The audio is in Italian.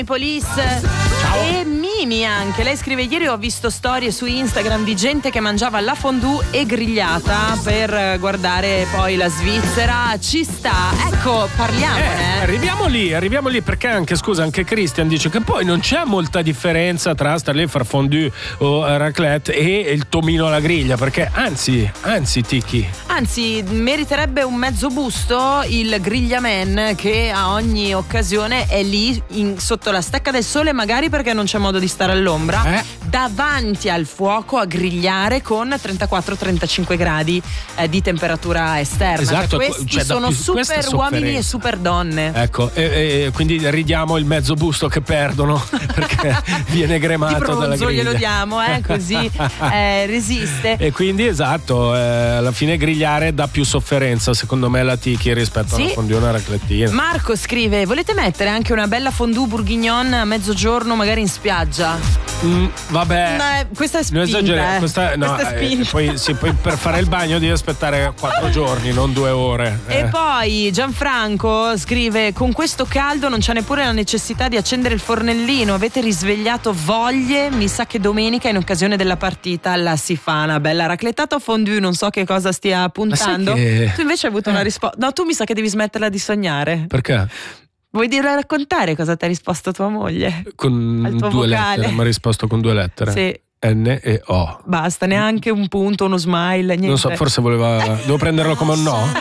Police. E Mimi anche, lei scrive: ieri ho visto storie su Instagram di gente che mangiava la fondue e grigliata per guardare poi la Svizzera. Ci sta, ecco, parliamone. Arriviamo lì perché anche Christian dice che poi non c'è molta differenza tra star lì a far fondue o raclette e il tomino alla griglia, perché anzi Tiki, meriterebbe un mezzo busto il grigliaman che a ogni occasione è lì sotto la stecca del sole, magari perché non c'è modo di stare all'ombra, davanti al fuoco a grigliare con 34-35 gradi di temperatura esterna. Esatto, questi sono super uomini e super donne. Ecco, e quindi ridiamo il mezzo busto che perdono perché viene gremato dalla griglia. Glielo diamo, così resiste. E quindi alla fine grigliare dà più sofferenza secondo me la Tiki rispetto a una fondue, una raclettina. Marco scrive: volete mettere anche una bella fondue bourguignon a mezzogiorno magari in spiaggia? Vabbè, questa è spinta. Questa è spinta. Poi per fare il bagno devi aspettare 4 giorni, non 2 ore. E poi Gianfranco scrive: con questo caldo non c'è neppure la necessità di accendere il fornellino, avete risvegliato voglie, mi sa che domenica in occasione della partita la si fa una bella raclettata o fondue, non so che cosa stia puntando. Tu invece hai avuto una risposta. No, tu mi sa che devi smetterla di sognare. Perché? Vuoi raccontare cosa ti ha risposto tua moglie? Con 2 lettere, mi ha risposto con 2 lettere. Sì. N e O. Basta, neanche un punto, uno smile, niente. Non so, forse devo prenderlo come un no?